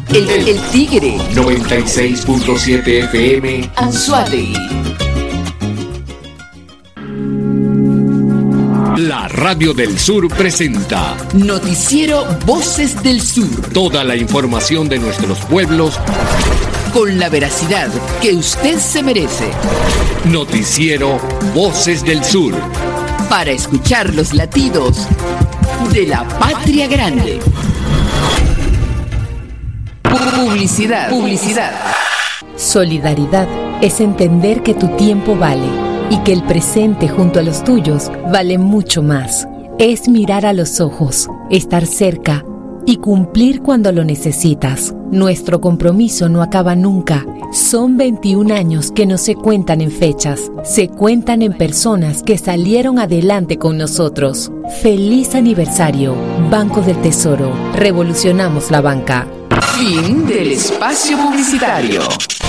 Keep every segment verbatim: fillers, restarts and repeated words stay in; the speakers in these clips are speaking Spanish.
El, el, el Tigre. noventa y seis punto siete F M. Anzoátegui. La Radio del Sur presenta Noticiero Voces del Sur. Toda la información de nuestros pueblos con la veracidad que usted se merece. Noticiero Voces del Sur. Para escuchar los latidos de la patria grande. Publicidad. Publicidad. Solidaridad es entender que tu tiempo vale y que el presente junto a los tuyos vale mucho más. Es mirar a los ojos, estar cerca y cumplir cuando lo necesitas. Nuestro compromiso no acaba nunca. Son veintiún años que no se cuentan en fechas, se cuentan en personas que salieron adelante con nosotros. ¡Feliz aniversario! Banco del Tesoro. Revolucionamos la banca. Fin del espacio publicitario.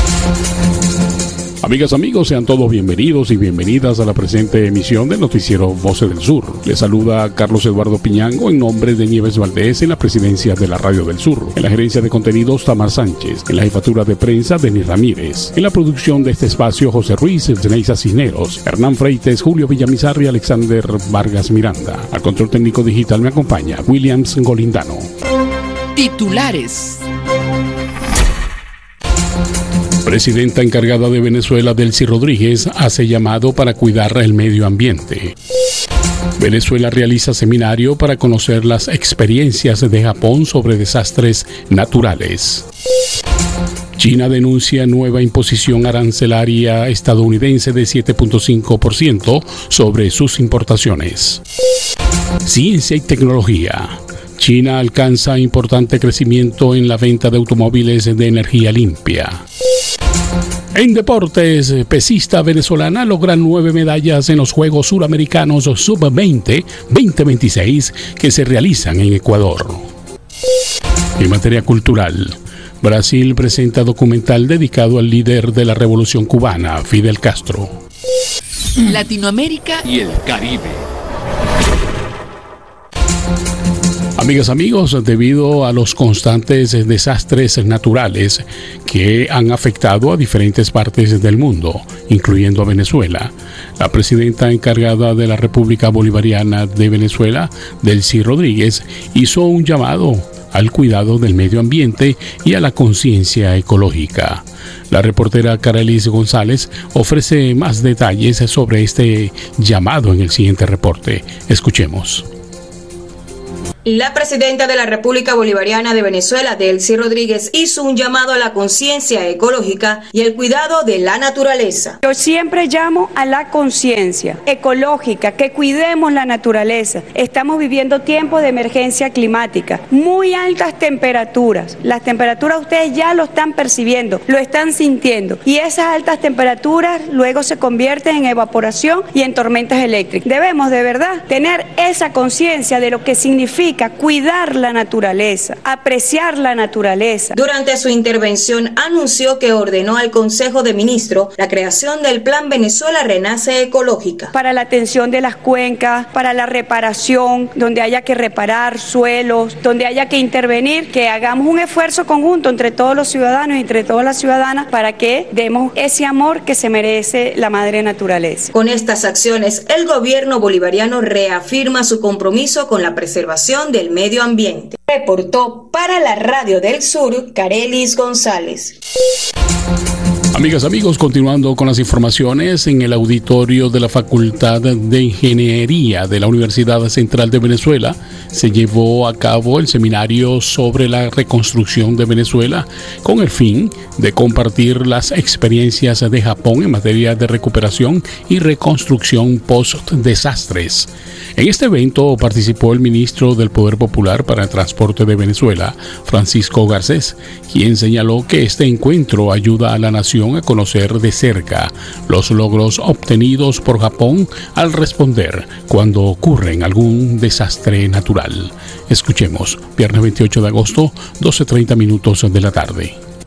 Amigas, amigos, sean todos bienvenidos y bienvenidas a la presente emisión del Noticiero Voces del Sur. Les saluda Carlos Eduardo Piñango en nombre de Nieves Valdés en la presidencia de la Radio del Sur. En la gerencia de contenidos, Tamar Sánchez. En la jefatura de prensa, Denis Ramírez. En la producción de este espacio, José Ruiz, Zeneisa Cisneros, Hernán Freites, Julio Villamizar y Alexander Vargas Miranda. Al control técnico digital me acompaña Williams Golindano. Titulares. Presidenta encargada de Venezuela, Delcy Rodríguez, hace llamado para cuidar el medio ambiente. Venezuela realiza seminario para conocer las experiencias de Japón sobre desastres naturales. China denuncia nueva imposición arancelaria estadounidense de siete punto cinco por ciento sobre sus importaciones. Ciencia y tecnología. China alcanza importante crecimiento en la venta de automóviles de energía limpia. En deportes, pesista venezolana logra nueve medallas en los Juegos Suramericanos sub veinte veinte veintiséis que se realizan en Ecuador. En materia cultural, Brasil presenta documental dedicado al líder de la Revolución Cubana, Fidel Castro. Latinoamérica y el Caribe. Amigas, amigos, debido a los constantes desastres naturales que han afectado a diferentes partes del mundo, incluyendo a Venezuela, la presidenta encargada de la República Bolivariana de Venezuela, Delcy Rodríguez, hizo un llamado al cuidado del medio ambiente y a la conciencia ecológica. La reportera Carelis González ofrece más detalles sobre este llamado en el siguiente reporte. Escuchemos. La presidenta de la República Bolivariana de Venezuela, Delcy Rodríguez, hizo un llamado a la conciencia ecológica y el cuidado de la naturaleza. Yo siempre llamo a la conciencia ecológica, que cuidemos la naturaleza. Estamos viviendo tiempos de emergencia climática, muy altas temperaturas. Las temperaturas ustedes ya lo están percibiendo, lo están sintiendo. Y esas altas temperaturas luego se convierten en evaporación y en tormentas eléctricas. Debemos de verdad tener esa conciencia de lo que significa cuidar la naturaleza, apreciar la naturaleza. Durante su intervención anunció que ordenó al Consejo de Ministros la creación del Plan Venezuela Renace Ecológica. Para la atención de las cuencas, para la reparación, donde haya que reparar suelos, donde haya que intervenir, que hagamos un esfuerzo conjunto entre todos los ciudadanos y entre todas las ciudadanas para que demos ese amor que se merece la madre naturaleza. Con estas acciones, el gobierno bolivariano reafirma su compromiso con la preservación del medio ambiente. Reportó para la Radio del Sur, Carelis González. Amigas, amigos, continuando con las informaciones, en el auditorio de la Facultad de Ingeniería de la Universidad Central de Venezuela se llevó a cabo el seminario sobre la reconstrucción de Venezuela con el fin de compartir las experiencias de Japón en materia de recuperación y reconstrucción post-desastres. En este evento participó el ministro del Poder Popular para el Transporte de Venezuela, Francisco Garcés, quien señaló que este encuentro ayuda a la nación a conocer de cerca los logros obtenidos por Japón al responder cuando ocurre algún desastre natural. Escuchemos, viernes veintiocho de agosto, doce treinta minutos de la tarde.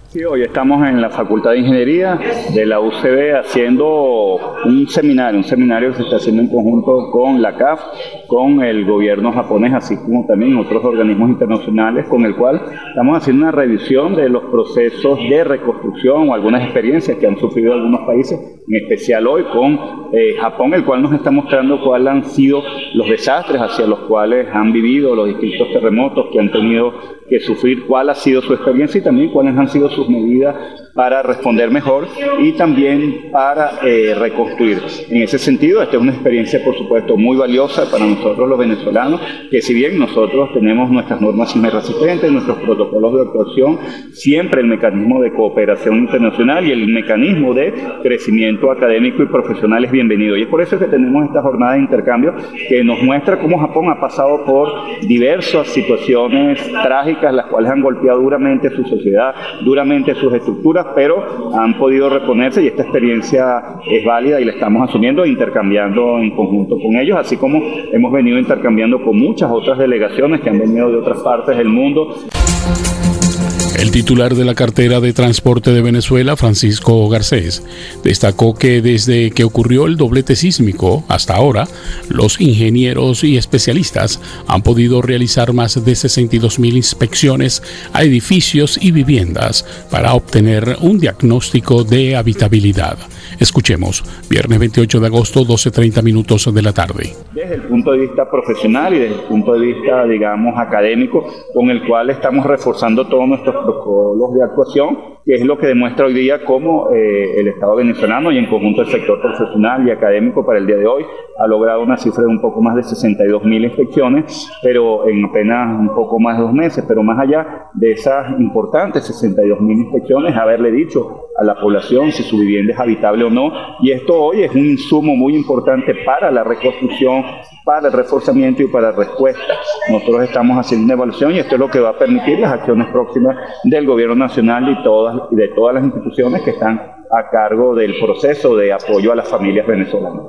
Sí, hoy estamos en la Facultad de Ingeniería de la U C B haciendo un seminario, un seminario que se está haciendo en conjunto con la C A F, con el gobierno japonés, así como también otros organismos internacionales, con el cual estamos haciendo una revisión de los procesos de reconstrucción o algunas experiencias que han sufrido algunos países, en especial hoy con eh, Japón, el cual nos está mostrando cuáles han sido los desastres hacia los cuales han vivido los distintos terremotos que han tenido que sufrir, cuál ha sido su experiencia y también cuáles han sido sus medidas para responder mejor y también para eh, reconstruir. En ese sentido, esta es una experiencia, por supuesto, muy valiosa para nosotros los venezolanos, que si bien nosotros tenemos nuestras normas sismo resistentes, nuestros protocolos de actuación, siempre el mecanismo de cooperación internacional y el mecanismo de crecimiento académico y profesional es bienvenido. Y es por eso que tenemos esta jornada de intercambio que nos muestra cómo Japón ha pasado por diversas situaciones trágicas, las cuales han golpeado duramente su sociedad, duramente sus estructuras, pero han podido reponerse y esta experiencia es válida y la estamos asumiendo e intercambiando en conjunto con ellos, así como hemos venido intercambiando con muchas otras delegaciones que han venido de otras partes del mundo. El titular de la cartera de Transporte de Venezuela, Francisco Garcés, destacó que desde que ocurrió el doblete sísmico hasta ahora, los ingenieros y especialistas han podido realizar más de sesenta y dos mil inspecciones a edificios y viviendas para obtener un diagnóstico de habitabilidad. Escuchemos, viernes veintiocho de agosto, doce treinta minutos de la tarde. Desde el punto de vista profesional y desde el punto de vista, digamos, académico, con el cual estamos reforzando todos nuestros protocolos de actuación, que es lo que demuestra hoy día cómo eh, el Estado venezolano y en conjunto el sector profesional y académico para el día de hoy ha logrado una cifra de un poco más de sesenta y dos mil inspecciones, pero en apenas un poco más de dos meses, pero más allá de esas importantes sesenta y dos mil inspecciones, haberle dicho a la población si su vivienda es habitable o no, y esto hoy es un insumo muy importante para la reconstrucción, para el reforzamiento y para la respuesta. Nosotros estamos haciendo una evaluación y esto es lo que va a permitir las acciones próximas del gobierno nacional y, todas, y de todas las instituciones que están a cargo del proceso de apoyo a las familias venezolanas.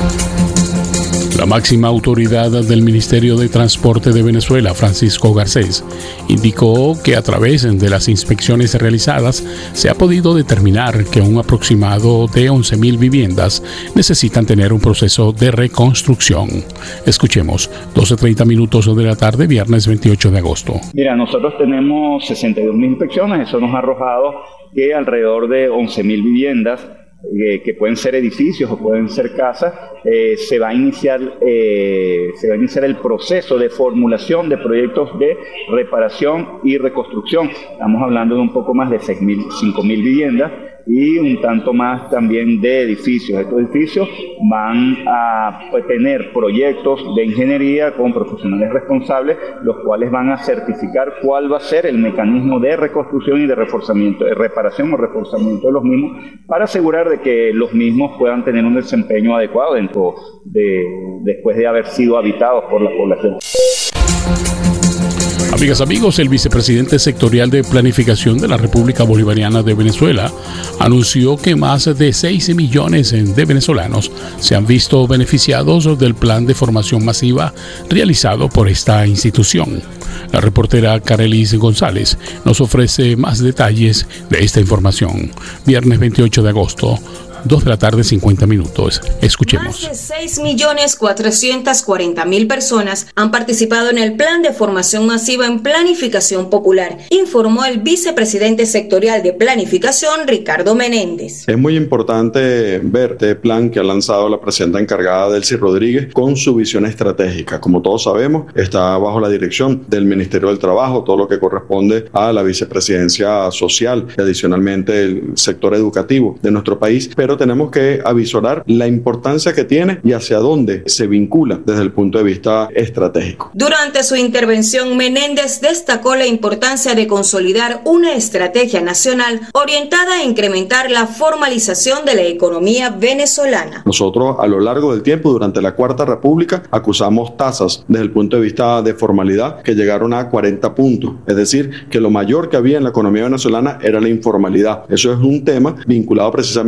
La máxima autoridad del Ministerio de Transporte de Venezuela, Francisco Garcés, indicó que a través de las inspecciones realizadas se ha podido determinar que un aproximado de once mil viviendas necesitan tener un proceso de reconstrucción. Escuchemos, doce treinta minutos de la tarde, viernes veintiocho de agosto. Mira, nosotros tenemos sesenta y dos mil inspecciones, eso nos ha arrojado que alrededor de once mil viviendas Eh, que pueden ser edificios o pueden ser casas, eh, se va a iniciar eh, se va a iniciar el proceso de formulación de proyectos de reparación y reconstrucción. Estamos hablando de un poco más de seis mil, cinco mil viviendas y un tanto más también de edificios. Estos edificios van a tener proyectos de ingeniería con profesionales responsables, los cuales van a certificar cuál va a ser el mecanismo de reconstrucción y de reforzamiento, de reparación o reforzamiento de los mismos, para asegurar de que los mismos puedan tener un desempeño adecuado dentro de, después de haber sido habitados por la población. Amigas, amigos, el vicepresidente sectorial de Planificación de la República Bolivariana de Venezuela anunció que más de seis millones de venezolanos se han visto beneficiados del plan de formación masiva realizado por esta institución. La reportera Carelis González nos ofrece más detalles de esta información. Viernes veintiocho de agosto, dos de la tarde, cincuenta minutos. Escuchemos. Más de seis millones cuatrocientas cuarenta mil personas han participado en el Plan de Formación Masiva en Planificación Popular, informó el vicepresidente sectorial de Planificación, Ricardo Menéndez. Es muy importante ver este plan que ha lanzado la presidenta encargada, Delcy Rodríguez, con su visión estratégica. Como todos sabemos, está bajo la dirección del Ministerio del Trabajo, todo lo que corresponde a la vicepresidencia social y adicionalmente el sector educativo de nuestro país, pero tenemos que avisorar la importancia que tiene y hacia dónde se vincula desde el punto de vista estratégico. Durante su intervención, Menéndez destacó la importancia de consolidar una estrategia nacional orientada a incrementar la formalización de la economía venezolana. Nosotros a lo largo del tiempo, durante la Cuarta República, acusamos tasas desde el punto de vista de formalidad que llegaron a cuarenta puntos, es decir, que lo mayor que había en la economía venezolana era la informalidad. Eso es un tema vinculado precisamente a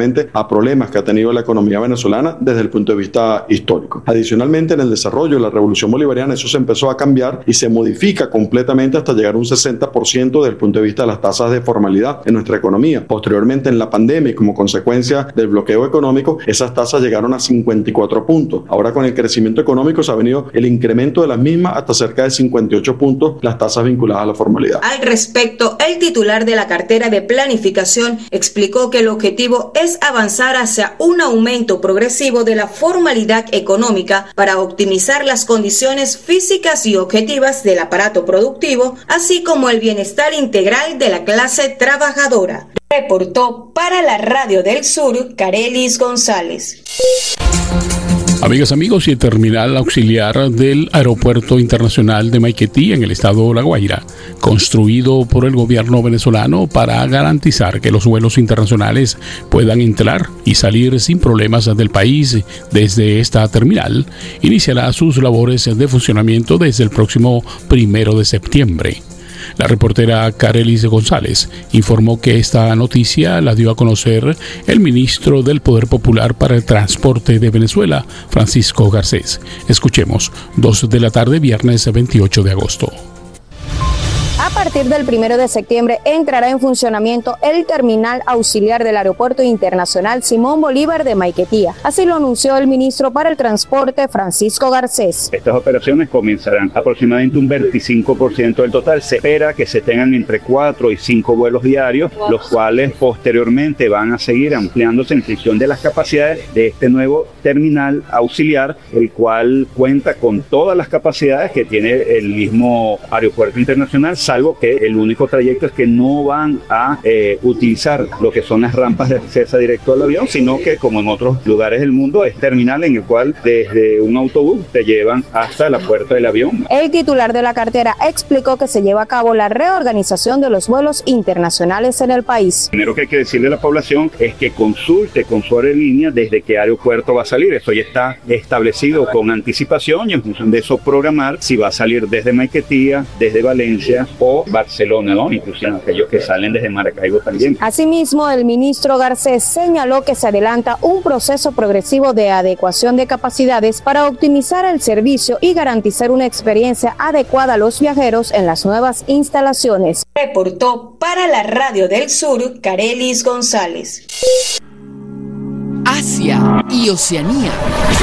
problemas que ha tenido la economía venezolana desde el punto de vista histórico. Adicionalmente, en el desarrollo de la revolución bolivariana eso se empezó a cambiar y se modifica completamente hasta llegar a un sesenta por ciento desde el punto de vista de las tasas de formalidad en nuestra economía. Posteriormente, en la pandemia y como consecuencia del bloqueo económico, esas tasas llegaron a cincuenta y cuatro puntos. Ahora, con el crecimiento económico se ha venido el incremento de las mismas hasta cerca de cincuenta y ocho puntos las tasas vinculadas a la formalidad. Al respecto, el titular de la cartera de planificación explicó que el objetivo es avanzar hacia un aumento progresivo de la formalidad económica para optimizar las condiciones físicas y objetivas del aparato productivo, así como el bienestar integral de la clase trabajadora. Reportó para la Radio del Sur, Carelis González. Amigas, amigos, y el terminal auxiliar del Aeropuerto Internacional de Maiquetía en el estado de La Guaira, construido por el gobierno venezolano para garantizar que los vuelos internacionales puedan entrar y salir sin problemas del país desde esta terminal, iniciará sus labores de funcionamiento desde el próximo primero de septiembre. La reportera Carelis González informó que esta noticia la dio a conocer el ministro del Poder Popular para el Transporte de Venezuela, Francisco Garcés. Escuchemos, dos de la tarde, viernes veintiocho de agosto. A partir del primero de septiembre entrará en funcionamiento el terminal auxiliar del Aeropuerto Internacional Simón Bolívar de Maiquetía. Así lo anunció el ministro para el Transporte, Francisco Garcés. Estas operaciones comenzarán aproximadamente un veinticinco por ciento del total. Se espera que se tengan entre cuatro y cinco vuelos diarios, los cuales posteriormente van a seguir ampliándose en función de las capacidades de este nuevo terminal auxiliar, el cual cuenta con todas las capacidades que tiene el mismo Aeropuerto Internacional, salvo que el único trayecto es que no van a eh, utilizar lo que son las rampas de acceso directo al avión, sino que, como en otros lugares del mundo, es terminal en el cual desde un autobús te llevan hasta la puerta del avión. El titular de la cartera explicó que se lleva a cabo la reorganización de los vuelos internacionales en el país. Lo primero que hay que decirle a la población es que consulte con su aerolínea desde qué aeropuerto va a salir. Eso ya está establecido con anticipación y en función de eso programar si va a salir desde Maiquetía, desde Valencia o Barcelona, ¿no? Inclusive aquellos que salen desde Maracaibo también. Asimismo, el ministro Garcés señaló que se adelanta un proceso progresivo de adecuación de capacidades para optimizar el servicio y garantizar una experiencia adecuada a los viajeros en las nuevas instalaciones. Reportó para la Radio del Sur, Carelis González. Asia y Oceanía.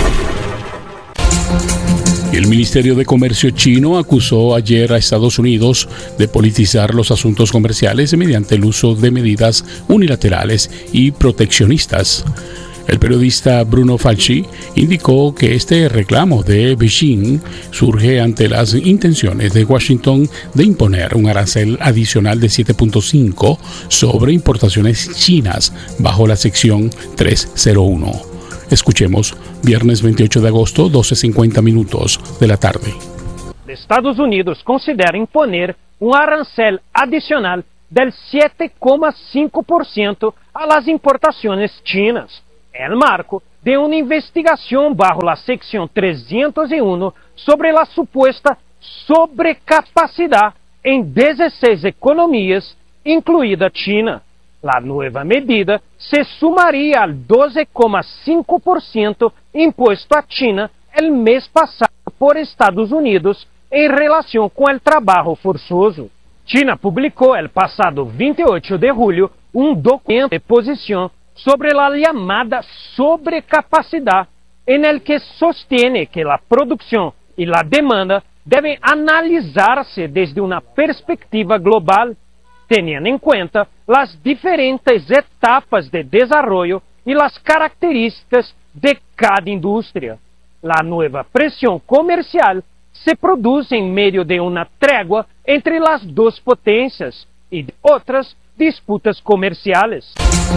El Ministerio de Comercio chino acusó ayer a Estados Unidos de politizar los asuntos comerciales mediante el uso de medidas unilaterales y proteccionistas. El periodista Bruno Falchi indicó que este reclamo de Beijing surge ante las intenciones de Washington de imponer un arancel adicional de siete punto cinco sobre importaciones chinas bajo la sección trescientos uno. Escuchemos, viernes veintiocho de agosto, doce cincuenta minutos de la tarde. Estados Unidos considera imponer un arancel adicional del siete coma cinco por ciento a las importaciones chinas, en el marco de una investigación bajo la sección trescientos uno sobre la supuesta sobrecapacidad en dieciséis economías, incluida China. La nueva medida se sumaría al doce coma cinco por ciento impuesto a China el mes pasado por Estados Unidos en relación con el trabajo forzoso. China publicó el pasado veintiocho de julio un documento de posición sobre la llamada sobrecapacidad, en el que sostiene que la producción y la demanda deben analizarse desde una perspectiva global, teniendo en cuenta las diferentes etapas de desarrollo y las características de cada industria. La nueva presión comercial se produce en medio de una tregua entre las dos potencias y de otras disputas comerciales.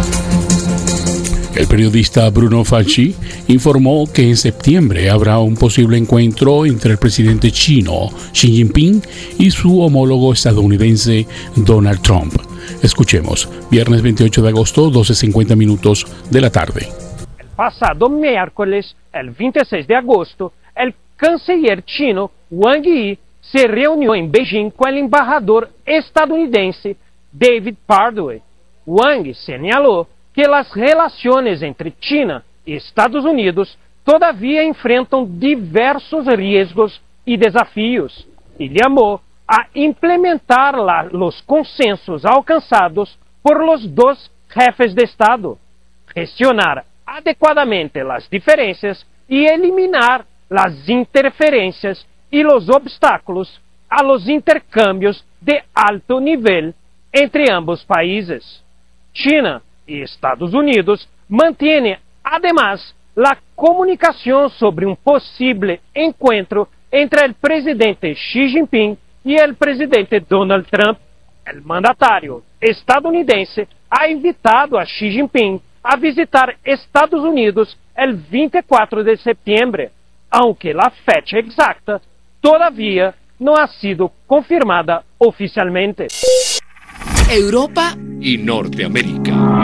El periodista Bruno Falchi informó que en septiembre habrá un posible encuentro entre el presidente chino Xi Jinping y su homólogo estadounidense Donald Trump. Escuchemos, viernes veintiocho de agosto, doce cincuenta minutos de la tarde. El pasado miércoles, el veintiséis de agosto, el canciller chino Wang Yi se reunió en Beijing con el embajador estadounidense David Pardue. Wang señaló que las relaciones entre China y Estados Unidos todavía enfrentan diversos riesgos y desafíos, y llamó a implementar la, los consensos alcanzados por los dos jefes de Estado, gestionar adecuadamente las diferencias y eliminar las interferencias y los obstáculos a los intercambios de alto nivel entre ambos países. China y Estados Unidos mantienen además la comunicación sobre un posible encuentro entre el presidente Xi Jinping y el presidente Donald Trump. El mandatario estadounidense ha invitado a Xi Jinping a visitar Estados Unidos el veinticuatro de septiembre, aunque la fecha exacta todavía no ha sido confirmada oficialmente. Europa y Norteamérica.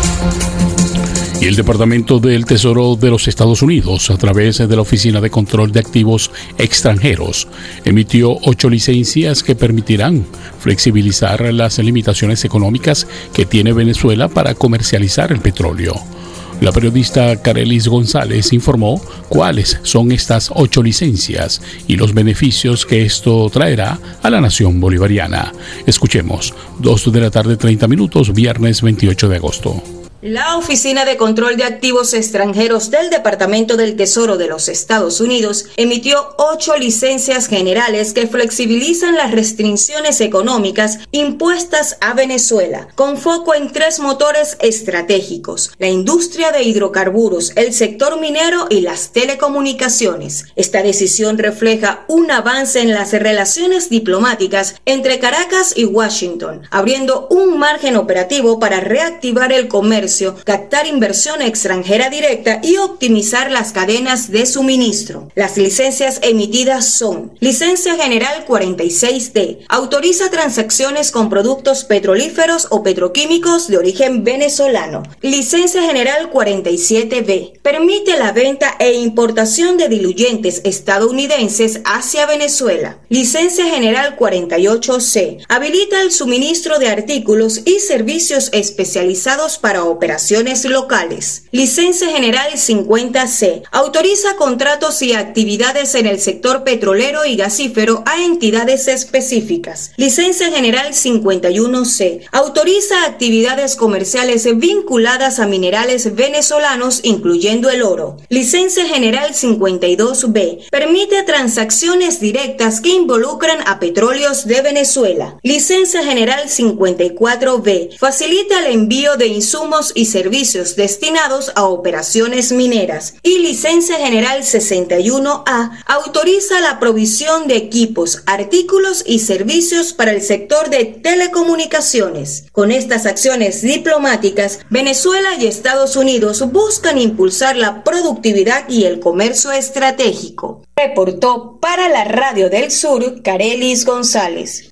Y el Departamento del Tesoro de los Estados Unidos, a través de la Oficina de Control de Activos Extranjeros, emitió ocho licencias que permitirán flexibilizar las limitaciones económicas que tiene Venezuela para comercializar el petróleo. La periodista Carelis González informó cuáles son estas ocho licencias y los beneficios que esto traerá a la nación bolivariana. Escuchemos, dos de la tarde, treinta minutos, viernes veintiocho de agosto. La Oficina de Control de Activos Extranjeros del Departamento del Tesoro de los Estados Unidos emitió ocho licencias generales que flexibilizan las restricciones económicas impuestas a Venezuela, con foco en tres motores estratégicos: la industria de hidrocarburos, el sector minero y las telecomunicaciones. Esta decisión refleja un avance en las relaciones diplomáticas entre Caracas y Washington, abriendo un margen operativo para reactivar el comercio, captar inversión extranjera directa y optimizar las cadenas de suministro. Las licencias emitidas son: Licencia General cuarenta y seis D, autoriza transacciones con productos petrolíferos o petroquímicos de origen venezolano. Licencia General cuarenta y siete B, permite la venta e importación de diluyentes estadounidenses hacia Venezuela. Licencia General cuarenta y ocho C, habilita el suministro de artículos y servicios especializados para operaciones operaciones locales. Licencia General cincuenta C, autoriza contratos y actividades en el sector petrolero y gasífero a entidades específicas. Licencia General cincuenta y uno C, autoriza actividades comerciales vinculadas a minerales venezolanos, incluyendo el oro. Licencia General cincuenta y dos B, permite transacciones directas que involucran a petróleos de Venezuela. Licencia General cincuenta y cuatro B, facilita el envío de insumos y servicios destinados a operaciones mineras. Y Licencia General sesenta y uno A, autoriza la provisión de equipos, artículos y servicios para el sector de telecomunicaciones. Con estas acciones diplomáticas, Venezuela y Estados Unidos buscan impulsar la productividad y el comercio estratégico. Reportó para la Radio del Sur, Carelis González.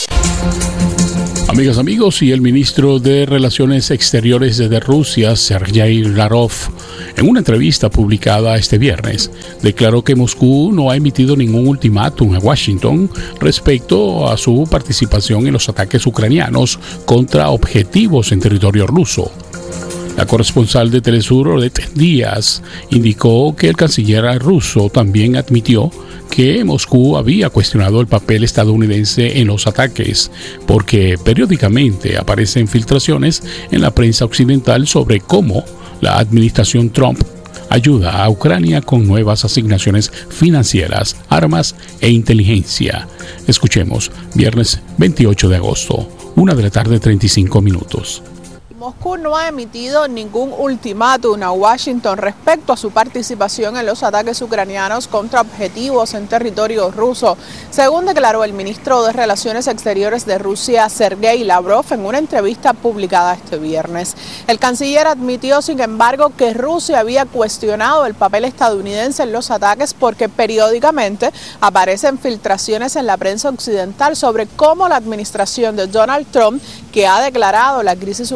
Amigas, amigos, y el ministro de Relaciones Exteriores de Rusia, Sergei Lavrov, en una entrevista publicada este viernes, declaró que Moscú no ha emitido ningún ultimátum a Washington respecto a su participación en los ataques ucranianos contra objetivos en territorio ruso. La corresponsal de Telesur, Odette Díaz, indicó que el canciller ruso también admitió que Moscú había cuestionado el papel estadounidense en los ataques, porque periódicamente aparecen filtraciones en la prensa occidental sobre cómo la administración Trump ayuda a Ucrania con nuevas asignaciones financieras, armas e inteligencia. Escuchemos, viernes veintiocho de agosto, una de la tarde, treinta y cinco minutos. Moscú no ha emitido ningún ultimátum a Washington respecto a su participación en los ataques ucranianos contra objetivos en territorio ruso, según declaró el ministro de Relaciones Exteriores de Rusia, Sergei Lavrov, en una entrevista publicada este viernes. El canciller admitió, sin embargo, que Rusia había cuestionado el papel estadounidense en los ataques porque periódicamente aparecen filtraciones en la prensa occidental sobre cómo la administración de Donald Trump, que ha declarado la crisis ucraniana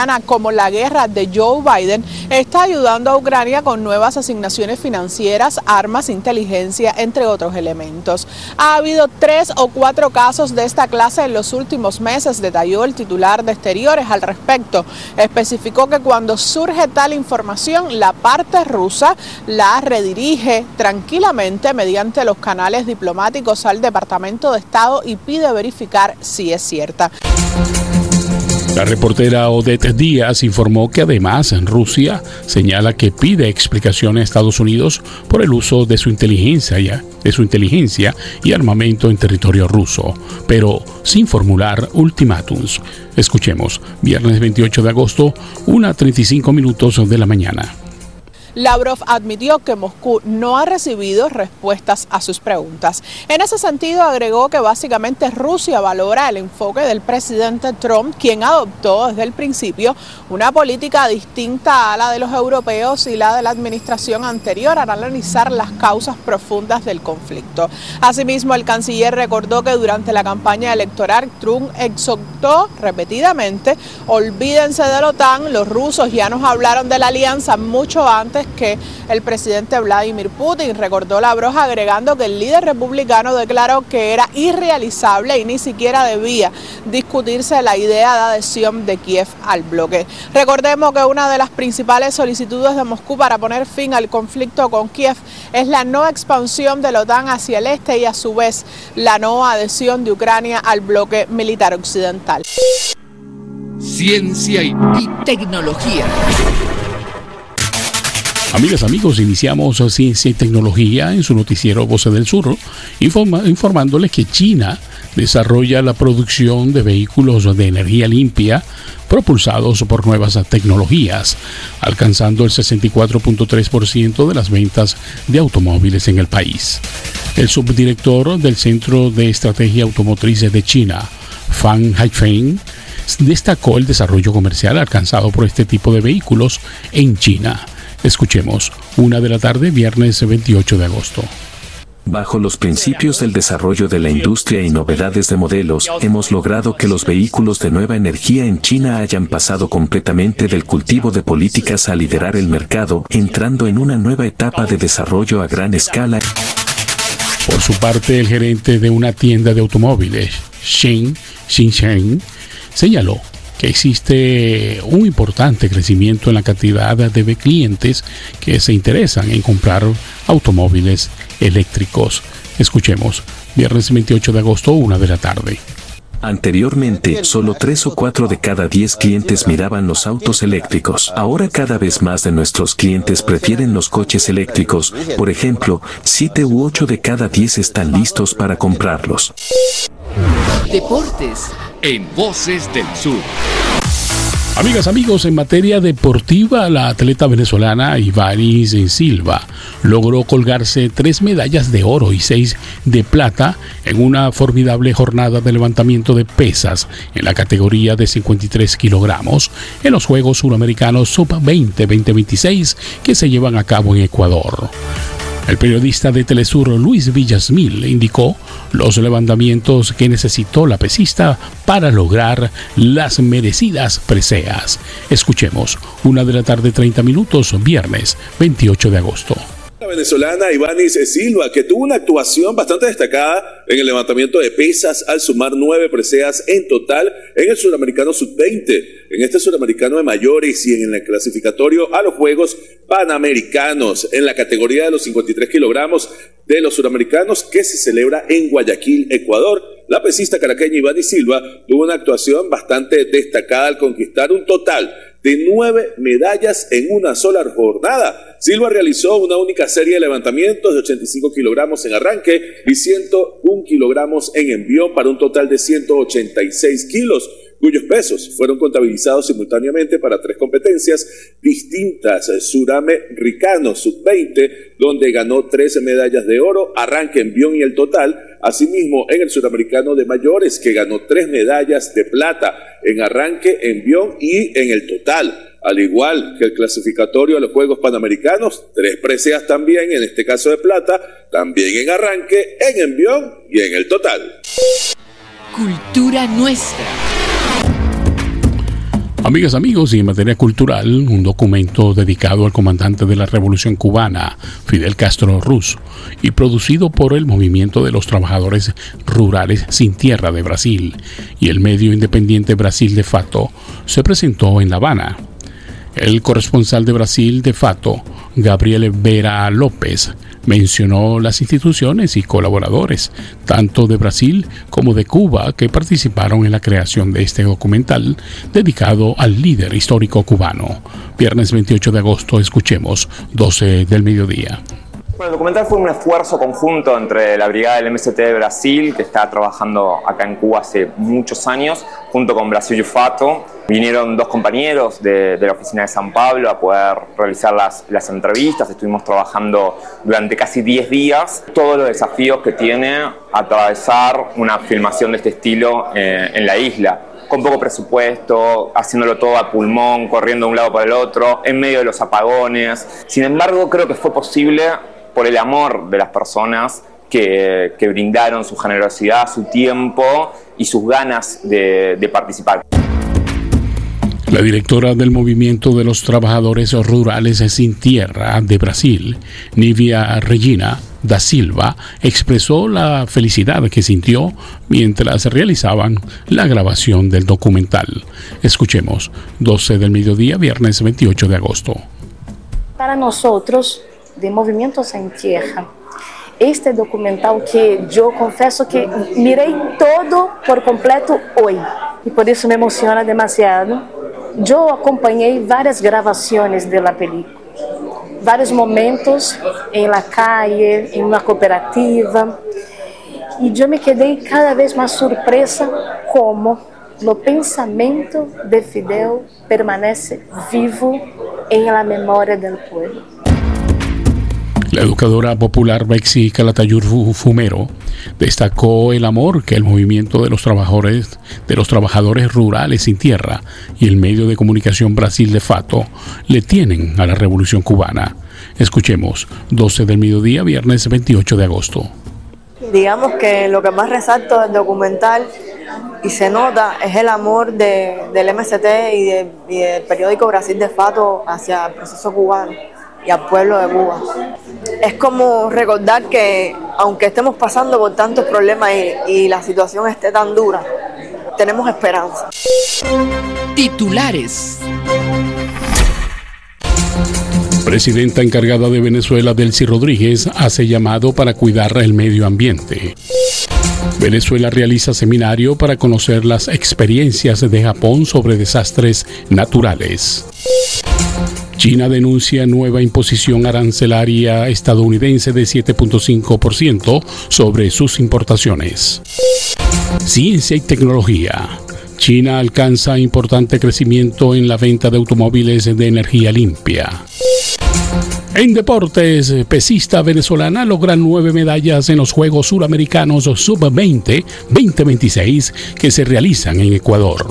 ucraniana como la guerra de Joe Biden está ayudando a Ucrania con nuevas asignaciones financieras, armas, inteligencia, entre otros elementos. Ha habido tres o cuatro casos de esta clase en los últimos meses, detalló el titular de Exteriores al respecto. Especificó que cuando surge tal información, la parte rusa la redirige tranquilamente mediante los canales diplomáticos al Departamento de Estado y pide verificar si es cierta. La reportera Odette Díaz informó que además Rusia señala que pide explicaciones a Estados Unidos por el uso de su inteligencia, de su inteligencia y armamento en territorio ruso, pero sin formular ultimátums. Escuchemos, viernes veintiocho de agosto, una treinta y cinco minutos de la mañana. Lavrov admitió que Moscú no ha recibido respuestas a sus preguntas. En ese sentido, agregó que básicamente Rusia valora el enfoque del presidente Trump, quien adoptó desde el principio una política distinta a la de los europeos y la de la administración anterior al analizar las causas profundas del conflicto. Asimismo, el canciller recordó que durante la campaña electoral Trump exhortó repetidamente: olvídense de la OTAN, los rusos ya nos hablaron de la alianza mucho antes que el presidente Vladimir Putin. Recordó Lavrov agregando que el líder republicano declaró que era irrealizable y ni siquiera debía discutirse la idea de adhesión de Kiev al bloque. Recordemos que una de las principales solicitudes de Moscú para poner fin al conflicto con Kiev es la no expansión de la OTAN hacia el este y a su vez la no adhesión de Ucrania al bloque militar occidental. Ciencia y, y tecnología. Amigas, amigos, iniciamos Ciencia y Tecnología en su noticiero Voces del Sur, informa, informándoles que China desarrolla la producción de vehículos de energía limpia propulsados por nuevas tecnologías, alcanzando el sesenta y cuatro punto tres por ciento de las ventas de automóviles en el país. El subdirector del Centro de Estrategia Automotriz de China, Fan Haifeng, destacó el desarrollo comercial alcanzado por este tipo de vehículos en China. Escuchemos, una de la tarde, viernes veintiocho de agosto. Bajo los principios del desarrollo de la industria y novedades de modelos, hemos logrado que los vehículos de nueva energía en China hayan pasado completamente del cultivo de políticas a liderar el mercado, entrando en una nueva etapa de desarrollo a gran escala. Por su parte, el gerente de una tienda de automóviles, Shen Xinsheng, señaló que existe un importante crecimiento en la cantidad de clientes que se interesan en comprar automóviles eléctricos. Escuchemos, viernes veintiocho de agosto, una de la tarde. Anteriormente, solo tres o cuatro de cada diez clientes miraban los autos eléctricos. Ahora cada vez más de nuestros clientes prefieren los coches eléctricos. Por ejemplo, siete u ocho de cada diez están listos para comprarlos. Deportes en Voces del Sur. Amigas, amigos, en materia deportiva, la atleta venezolana Ivanis Silva logró colgarse tres medallas de oro y seis de plata en una formidable jornada de levantamiento de pesas en la categoría de cincuenta y tres kilogramos en los Juegos Suramericanos sub veinte veinte veintiséis que se llevan a cabo en Ecuador. El periodista de Telesur, Luis Villasmil, indicó los levantamientos que necesitó la pesista para lograr las merecidas preseas. Escuchemos, una de la tarde, treinta minutos, viernes veintiocho de agosto. La venezolana Ivanis Silva, que tuvo una actuación bastante destacada en el levantamiento de pesas al sumar nueve preseas en total en el Suramericano sub veinte, en este Suramericano de mayores y en el clasificatorio a los Juegos Panamericanos en la categoría de los cincuenta y tres kilogramos de los Suramericanos que se celebra en Guayaquil, Ecuador. La pesista caraqueña Ivanis Silva tuvo una actuación bastante destacada al conquistar un total de nueve medallas en una sola jornada. Silva realizó una única serie de levantamientos de ochenta y cinco kilogramos en arranque y ciento uno kilogramos en envión para un total de ciento ochenta y seis kilos, cuyos pesos fueron contabilizados simultáneamente para tres competencias distintas: Suramericano sub veinte, donde ganó trece medallas de oro, arranque, envión y el total. Asimismo, en el Suramericano de mayores, que ganó tres medallas de plata en arranque, envión y en el total. Al igual que el clasificatorio a los Juegos Panamericanos, tres preseas también, en este caso de plata, también en arranque, en envión y en el total. Cultura nuestra. Amigas, amigos, y en materia cultural, un documento dedicado al comandante de la Revolución Cubana, Fidel Castro Ruz, y producido por el Movimiento de los Trabajadores Rurales Sin Tierra de Brasil y el medio independiente Brasil de Fato, se presentó en La Habana. El corresponsal de Brasil de Fato, Gabriel Vera López, mencionó las instituciones y colaboradores, tanto de Brasil como de Cuba, que participaron en la creación de este documental dedicado al líder histórico cubano. Viernes veintiocho de agosto, escuchemos doce del mediodía. Bueno, el documental fue un esfuerzo conjunto entre la brigada del M S T de Brasil, que está trabajando acá en Cuba hace muchos años, junto con Brasil de Fato. Vinieron dos compañeros de, de la oficina de San Pablo a poder realizar las, las entrevistas. Estuvimos trabajando durante casi diez días. Todos los desafíos que tiene atravesar una filmación de este estilo eh, en la isla. Con poco presupuesto, haciéndolo todo a pulmón, corriendo de un lado para el otro, en medio de los apagones. Sin embargo, creo que fue posible por el amor de las personas que, que brindaron su generosidad, su tiempo y sus ganas de, de participar. La directora del Movimiento de los Trabajadores Rurales Sin Tierra de Brasil, Nívia Regina da Silva, expresó la felicidad que sintió mientras realizaban la grabación del documental. Escuchemos, doce del mediodía, viernes veintiocho de agosto. Para nosotros, de Movimiento Sin Tierra, este documental que yo confieso que miré todo por completo hoy, y por eso me emociona demasiado. Yo acompañé varias grabaciones de la película, varios momentos en la calle, en una cooperativa, y yo me quedé cada vez más sorpresa como el pensamiento de Fidel permanece vivo en la memoria del pueblo. La educadora popular Bexy Calatayud Fumero destacó el amor que el movimiento de los trabajadores, de los trabajadores rurales sin tierra y el medio de comunicación Brasil de Fato le tienen a la Revolución Cubana. Escuchemos, doce del mediodía, viernes veintiocho de agosto. Digamos que lo que más resalto del documental y se nota es el amor de, del M S T y, de, y del periódico Brasil de Fato hacia el proceso cubano y al pueblo de Cuba. Es como recordar que aunque estemos pasando por tantos problemas y, y la situación esté tan dura, tenemos esperanza. Titulares. Presidenta encargada de Venezuela, Delcy Rodríguez, hace llamado para cuidar el medio ambiente. Venezuela realiza seminario para conocer las experiencias de Japón sobre desastres naturales. China denuncia nueva imposición arancelaria estadounidense de siete punto cinco por ciento sobre sus importaciones. Ciencia y tecnología. China alcanza importante crecimiento en la venta de automóviles de energía limpia. En deportes, pesista venezolana logra nueve medallas en los Juegos Suramericanos sub veinte veinte veintiséis que se realizan en Ecuador.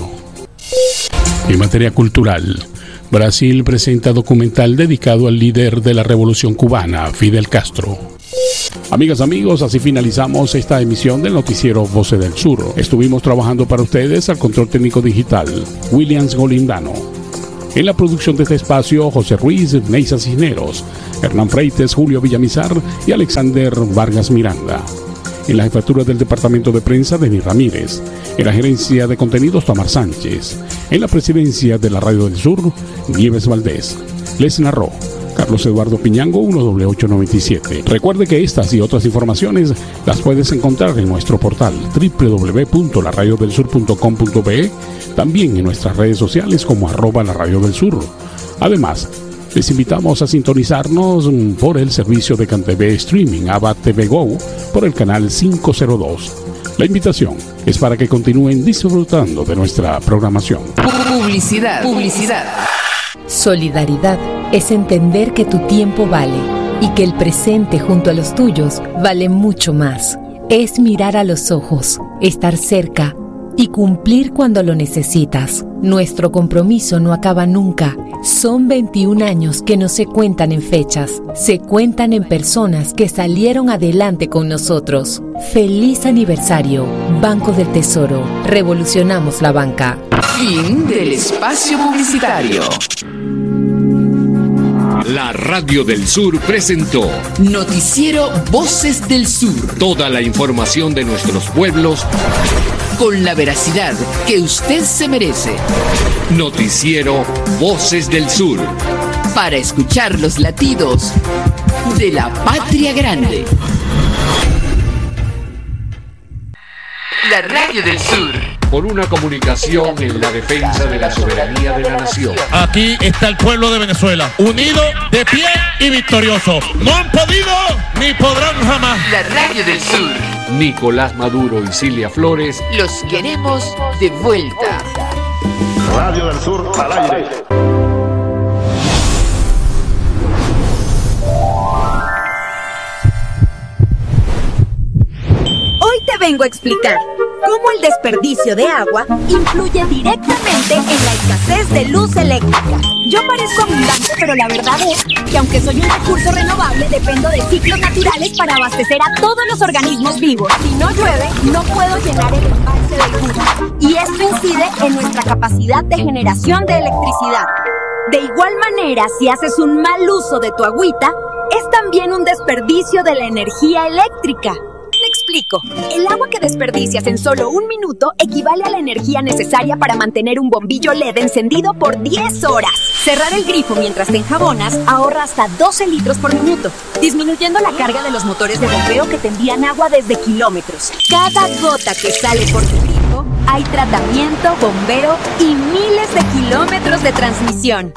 En materia cultural, Brasil presenta documental dedicado al líder de la Revolución Cubana, Fidel Castro. Amigas, amigos, así finalizamos esta emisión del noticiero Voces del Sur. Estuvimos trabajando para ustedes al control técnico digital, Williams Golindano. En la producción de este espacio, José Ruiz, Neisa Cisneros, Hernán Freites, Julio Villamizar y Alexander Vargas Miranda. En la jefatura del departamento de prensa, Denis Ramírez. En la gerencia de contenidos, Tamar Sánchez. En la presidencia de la Radio del Sur, Nieves Valdés. Les narró Carlos Eduardo Piñango, uno doble ocho noventa y siete. Recuerde que estas y otras informaciones las puedes encontrar en nuestro portal doble u doble u doble u punto la radio del sur punto com punto be, también en nuestras redes sociales como arroba la radio del sur. Además, les invitamos a sintonizarnos por el servicio de CanTV Streaming Ava T V Go por el canal quinientos dos. La invitación es para que continúen disfrutando de nuestra programación. Publicidad. Publicidad. Solidaridad es entender que tu tiempo vale y que el presente junto a los tuyos vale mucho más. Es mirar a los ojos, estar cerca y cumplir cuando lo necesitas. Nuestro compromiso no acaba nunca. Son veintiún años que no se cuentan en fechas, se cuentan en personas que salieron adelante con nosotros. ¡Feliz aniversario! Banco del Tesoro. Revolucionamos la banca. Fin del espacio publicitario. La Radio del Sur presentó Noticiero Voces del Sur. Toda la información de nuestros pueblos con la veracidad que usted se merece. Noticiero Voces del Sur. Para escuchar los latidos de la patria grande. La Radio del Sur. Por una comunicación en la defensa de la soberanía de la nación. Aquí está el pueblo de Venezuela, unido, de pie y victorioso. No han podido ni podrán jamás. La Radio del Sur. Nicolás Maduro y Cilia Flores. Los queremos de vuelta. Radio del Sur al aire. Hoy te vengo a explicar cómo el desperdicio de agua influye directamente en la escasez de luz eléctrica. Yo parezco abundante, pero la verdad es que aunque soy un recurso renovable, dependo de ciclos naturales para abastecer a todos los organismos vivos. Si no llueve, no puedo llenar el embalse del Gula. Y esto incide en nuestra capacidad de generación de electricidad. De igual manera, si haces un mal uso de tu agüita, es también un desperdicio de la energía eléctrica. Te explico. El agua que desperdicias en solo un minuto equivale a la energía necesaria para mantener un bombillo L E D encendido por diez horas. Cerrar el grifo mientras te enjabonas ahorra hasta doce litros por minuto, disminuyendo la carga de los motores de bombeo que te envían agua desde kilómetros. Cada gota que sale por tu grifo, hay tratamiento, bombeo y miles de kilómetros de transmisión.